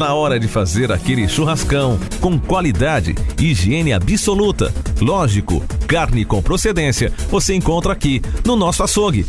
Na hora de fazer aquele churrascão, com qualidade e higiene absoluta. Lógico, carne com procedência você encontra aqui no nosso açougue.